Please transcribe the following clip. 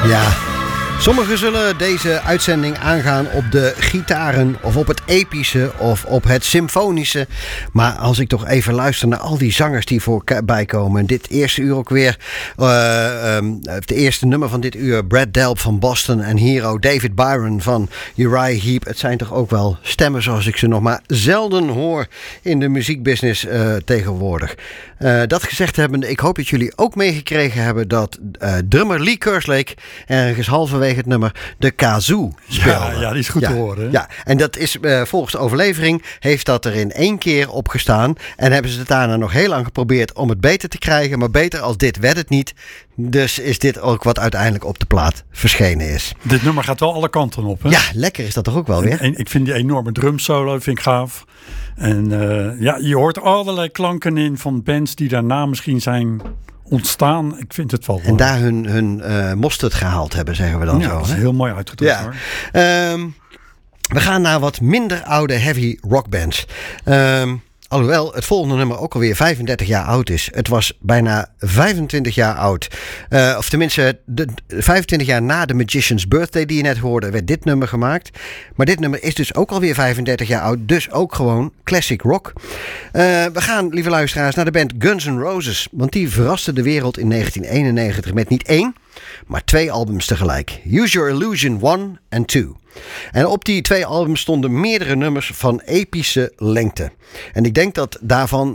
Ja, sommigen zullen deze uitzending aangaan op de gitaren of op het epische of op het symfonische. Maar als ik toch even luister naar al die zangers die voorbij komen. Dit eerste uur ook weer, het eerste nummer van dit uur, Brad Delp van Boston en Hero, David Byron van Uriah Heep. Het zijn toch ook wel stemmen zoals ik ze nog maar zelden hoor in de muziekbusiness tegenwoordig. Dat gezegd hebbende, ik hoop dat jullie ook meegekregen hebben dat drummer Lee Kerslake ergens halverwege het nummer de kazoo speelde. Ja, die is goed te horen. Hè? Ja, en dat is volgens de overlevering heeft dat er in 1 keer op gestaan. En hebben ze het daarna nog heel lang geprobeerd om het beter te krijgen. Maar beter als dit werd het niet. Dus is dit ook wat uiteindelijk op de plaat verschenen is. Dit nummer gaat wel alle kanten op. Hè? Ja, lekker is dat toch ook wel weer? En ik vind die enorme drumsolo vind ik gaaf. En je hoort allerlei klanken in van bands die daarna misschien zijn ontstaan. Ik vind het wel. En daar hun mosterd gehaald hebben, zeggen we dan zo. Dat is heel mooi uitgedrukt. Ja. We gaan naar wat minder oude heavy rockbands. Alhoewel het volgende nummer ook alweer 35 jaar oud is. Het was bijna 25 jaar oud. Of tenminste, 25 jaar na de Magician's Birthday die je net hoorde, werd dit nummer gemaakt. Maar dit nummer is dus ook alweer 35 jaar oud. Dus ook gewoon classic rock. We gaan, lieve luisteraars, naar de band Guns N' Roses. Want die verraste de wereld in 1991 met niet 1, maar 2 albums tegelijk. Use Your Illusion 1 en 2. En op die 2 albums stonden meerdere nummers van epische lengte. En ik denk dat daarvan